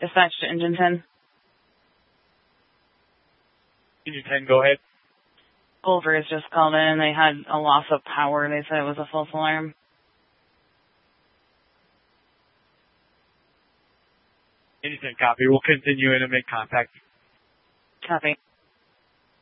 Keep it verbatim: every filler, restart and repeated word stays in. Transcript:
Dispatch to Engine ten. Engine ten, go ahead. Culver has just called in. They had a loss of power. They said it was a false alarm. Engine ten, copy. We'll continue in and make contact. Copy.